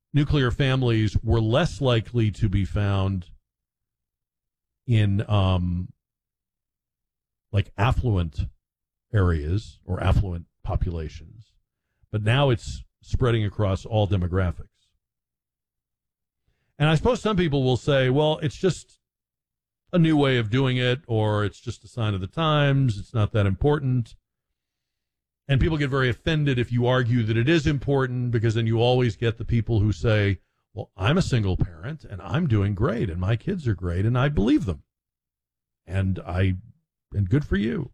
nuclear families were less likely to be found in like affluent areas or affluent populations, but now it's spreading across all demographics. And I suppose some people will say, well, it's just a new way of doing it, or it's just a sign of the times. It's not that important. And people get very offended if you argue that it is important, because then you always get the people who say, well, I'm a single parent and I'm doing great and my kids are great and I believe them. And good for you.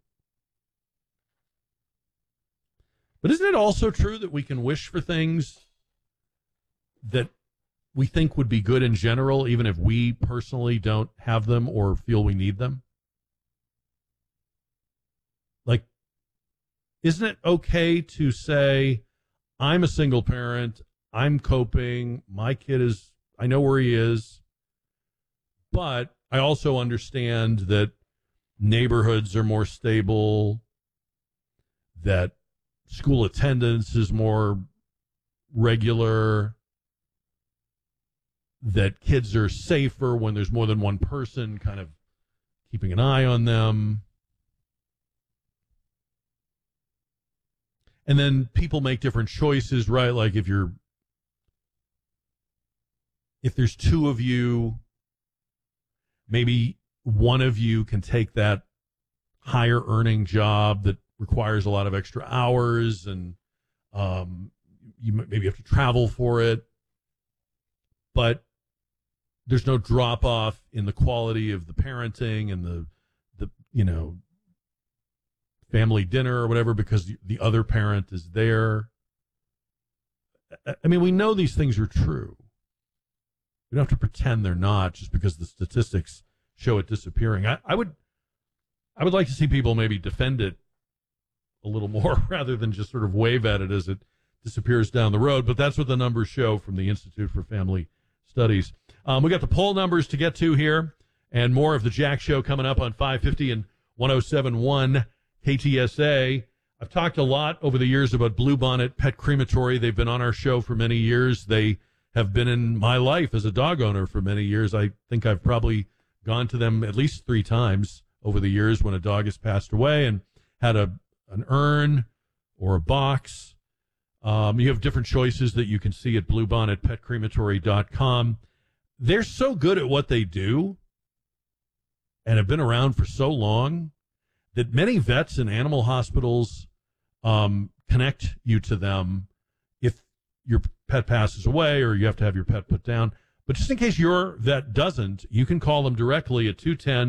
But isn't it also true that we can wish for things that we think would be good in general, even if we personally don't have them or feel we need them? Like, isn't it okay to say, I'm a single parent, I'm coping, my kid is, I know where he is, but I also understand that neighborhoods are more stable, that school attendance is more regular, that kids are safer when there's more than one person kind of keeping an eye on them. And then people make different choices, right? Like if there's two of you, maybe one of you can take that higher earning job that requires a lot of extra hours, and you maybe have to travel for it. But there's no drop off in the quality of the parenting and the family dinner or whatever because the other parent is there. I mean, we know these things are true. We don't have to pretend they're not just because the statistics show it disappearing. I would like to see people maybe defend it a little more rather than just sort of wave at it as it disappears down the road. But that's what the numbers show from the Institute for Family Studies. We got the poll numbers to get to here and more of the Jack Show coming up on 550 and 107.1 KTSA. I've talked a lot over the years about Bluebonnet Pet Crematory. They've been on our show for many years. They have been in my life as a dog owner for many years. I think I've probably gone to them at least 3 times over the years when a dog has passed away and had an urn or a box. You have different choices that you can see at bluebonnetpetcrematory.com. They're so good at what they do and have been around for so long that many vets and animal hospitals connect you to them if your pet passes away or you have to have your pet put down. But just in case your vet doesn't, you can call them directly at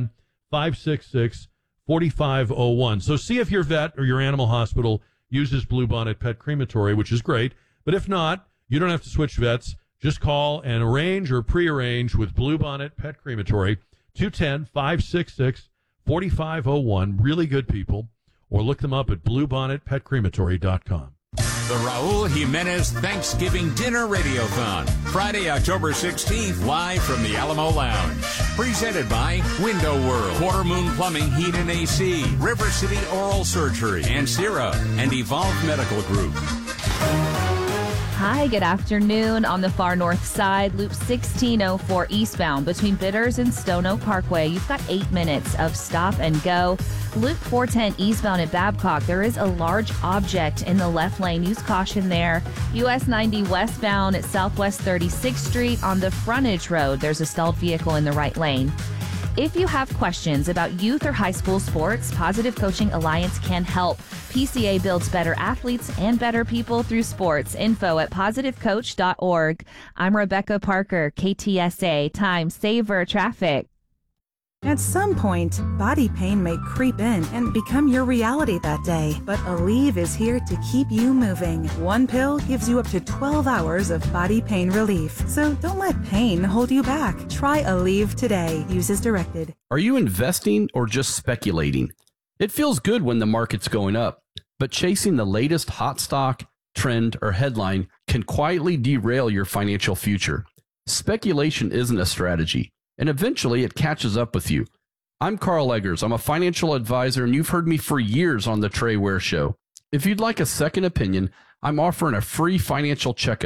210-566-4501. So see if your vet or your animal hospital uses Bluebonnet Pet Crematory, which is great. But if not, you don't have to switch vets. Just call and arrange or prearrange with Bluebonnet Pet Crematory, 210-566-4501. Really good people. Or look them up at bluebonnetpetcrematory.com. The Raul Jimenez Thanksgiving Dinner Radiothon, Friday, October 16th, live from the Alamo Lounge. Presented by Window World, Quarter Moon Plumbing, Heat and AC, River City Oral Surgery, Ancira, and Evolve Medical Group. Hi, good afternoon. On the far north side, Loop 1604 eastbound between Bitters and Stone Oak Parkway. You've got 8 minutes of stop and go. Loop 410 eastbound at Babcock, there is a large object in the left lane. Use caution there. US 90 westbound at Southwest 36th Street on the frontage road. There's a stalled vehicle in the right lane. If you have questions about youth or high school sports, Positive Coaching Alliance can help. PCA builds better athletes and better people through sports. Info at positivecoach.org. I'm Rebecca Parker, KTSA, Time Saver Traffic. At some point, body pain may creep in and become your reality that day. But Aleve is here to keep you moving. One pill gives you up to 12 hours of body pain relief. So don't let pain hold you back. Try Aleve today. Use as directed. Are you investing or just speculating? It feels good when the market's going up, but chasing the latest hot stock, trend, or headline can quietly derail your financial future. Speculation isn't a strategy, and eventually it catches up with you. I'm Carl Eggers. I'm a financial advisor, and you've heard me for years on the Trey Ware Show. If you'd like a second opinion, I'm offering a free financial checkup